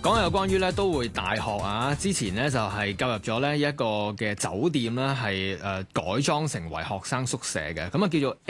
講下有關於咧都會大學啊，之前呢就係購入咗呢一個嘅酒店啦，係改裝成為學生宿舍嘅，咁啊叫做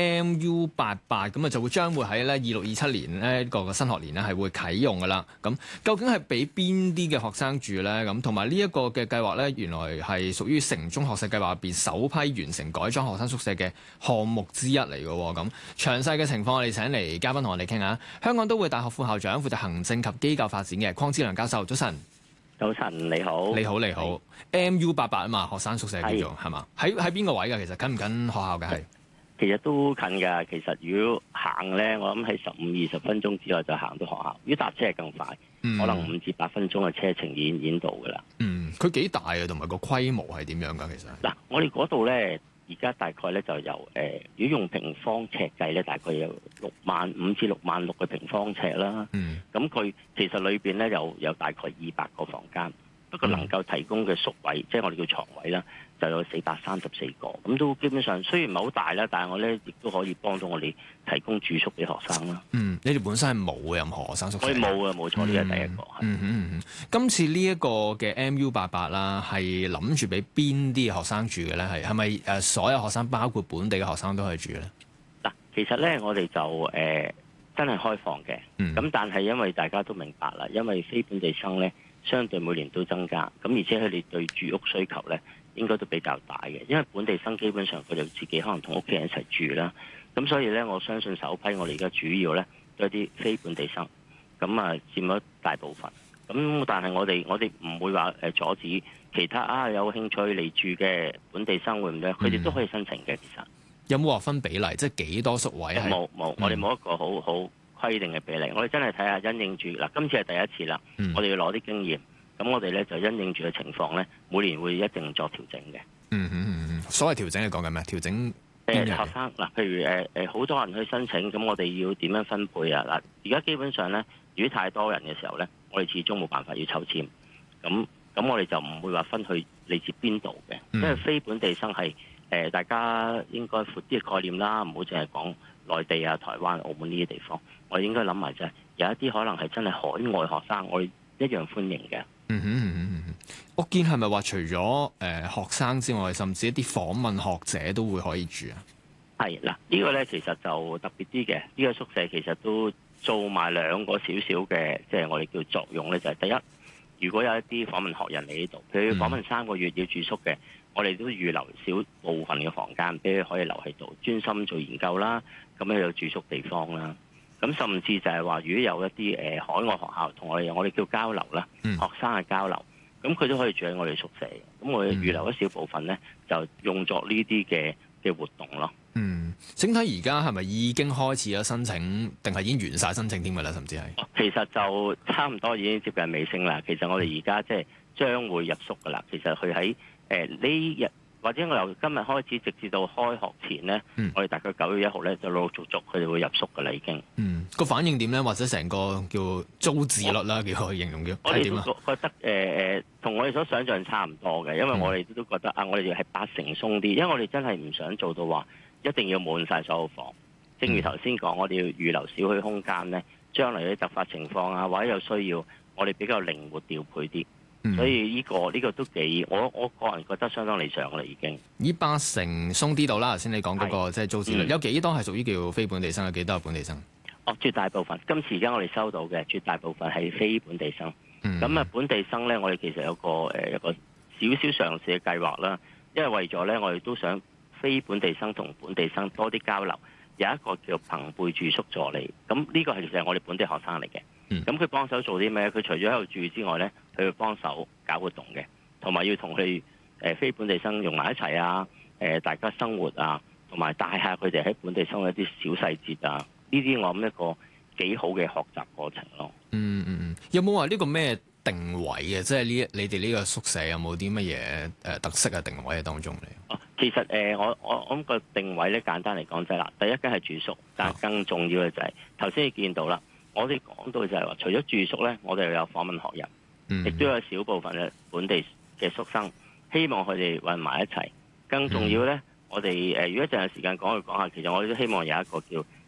MU88，咁啊就會將會喺咧26-27年呢個新學年呢係會啟用噶啦。咁究竟係俾邊啲嘅學生住呢？咁同埋呢一個嘅計劃呢，原來係屬於城中學社計劃入邊首批完成改裝學生宿舍嘅項目之一嚟嘅。咁詳細嘅情況，我哋請嚟嘉賓同我哋傾下。香港都會大學副校長負責行政及機構發展嘅鄺志良教授，早晨。 早晨，你好。 你好，你好。MU88啊嘛，學生宿舍叫做係嘛？喺邊個位㗎？其實近唔近學校嘅係？ 其實都近㗎。其實如果行咧，我諗喺15-20分鐘之內就行到學校。如果搭車係更快，可能5至8分鐘嘅車程已經到㗎啦。 佢幾大啊？同埋個規模係點樣㗎？其實嗱， 我哋嗰度咧，而家大概咧就由如果用平方尺計咧，大概有65000至66000嘅平方尺啦。咁佢其實裏邊咧有大概200個房間，不過能夠提供嘅宿位，即係我哋叫床位啦，就有434個。咁都基本上雖然唔係好大啦，但係我咧亦都可以幫到我哋提供住宿俾學生啦。 你哋本身係冇任何學生宿舍？ 我哋冇啊，冇錯，呢係第一個。 今次呢一個嘅 MU88啦，係諗住俾邊啲學生住嘅咧？係咪所有學生，包括本地嘅學生都可以住咧？ 嗱，其實咧我哋就真係開放嘅。咁但係因為大家都明白啦，因為非本地生咧相對每年都增加，咁而且佢哋對住屋需求咧應該都比較大嘅。因為本地生基本上佢哋自己可能同屋企人一齊住啦，咁所以咧我相信首批我哋而家主要咧都係啲非本地生，咁啊佔咗大部分。咁但係我哋唔會話阻止其他有興趣嚟住嘅本地生會唔會？佢哋都可以申請嘅。其實有冇話分比例，即係幾多宿位？ 冇，我哋冇一個好規定嘅比例。我哋真係睇下因應住嗱，今次係第一次啦，我哋要攞啲經驗。咁我哋咧就因應住嘅情況咧，每年會一定作調整嘅。 所謂調整係講緊咩？調整學生嗱，譬如好多人去申請，咁我哋要點樣分配啊？嗱，而家基本上咧，如果太多人嘅時候咧，我哋始終冇辦法要抽籤。咁我哋就唔會話分去嚟自邊度嘅，因為非本地生係大家應該闊啲嘅概念啦，唔好淨係講內地啊、台灣、澳門呢啲地方。我哋應該諗埋就係有一啲可能係真係海外學生，我哋一樣歡迎嘅。 我見係咪話除咗學生之外，甚至一啲訪問學者都會可以住啊？ 係嗱，呢個咧其實就特別啲嘅。呢個宿舍其實都做埋兩個少少嘅，即係我哋叫作用咧，就係第一，如果有一啲訪問學人嚟呢度，譬如訪問3個月要住宿嘅，我哋都預留少部分嘅房間俾佢可以留喺度，專心做研究啦。咁樣有住宿地方啦。咁甚至就係話，如果有一啲海外學校同我哋叫交流啦，學生嘅交流，咁佢都可以住喺我哋宿舍。咁我哋預留一小部分咧，就用作呢啲嘅活動咯。 整體而家係咪已經開始咗申請，定係已經完晒申請添㗎啦？甚至係其實就差唔多已經接近尾聲啦。其實我哋而家即係將會入宿㗎啦。其實佢喺呢日，或者我由今日開始直至到開學前咧，我哋大概9月1號咧就陸陸續續佢哋會入宿㗎啦。已經個反應點咧？或者成個叫租置率啦，叫佢形容叫係點啊？ 我哋覺得同我哋所想象差唔多嘅，因為我哋都覺得我哋係8成鬆啲，因為我哋真係唔想做到話一定要滿晒所有房。正如頭先講，我哋要預留少許空間咧，將來有啲突發情況啊，或者有需要，我哋比較靈活調配啲。所以呢個都幾，我個人覺得相當理想啦，已經。 以8成鬆啲度啦，頭先你講嗰個即係租置率，有幾多係屬於叫非本地生，有幾多係本地生？ 絕大部分。今次而家我哋收到嘅絕大部分係非本地生。咁本地生咧，我哋其實有個少少嘗試嘅計劃啦。因為為咗咧，我哋都想非本地生同本地生多啲交流，有一個叫朋輩住宿助理。咁呢個係其實係我哋本地學生嚟嘅。咁佢幫手做啲咩？佢除咗喺度住之外咧，佢會幫手搞活動嘅，同埋要同佢非本地生用埋一齊啊！大家生活啊，同埋帶下佢哋喺本地生活一啲小細節啊！呢啲我諗一個幾好嘅學習過程咯。 有冇話呢個咩定位嘅？即係你哋呢個宿舍有冇啲乜嘢特色嘅定位喺當中嚟？ 其實我諗個定位咧，簡單嚟講就係啦，第一間係住宿，但係更重要嘅就係頭先你見到啦。我哋講到就係話，除咗住宿咧，我哋又有訪問學人，亦都有少部分嘅本地嘅宿生，希望佢哋混埋一齊。更重要咧，我哋如果淨係時間講下，其實我哋都希望有一個叫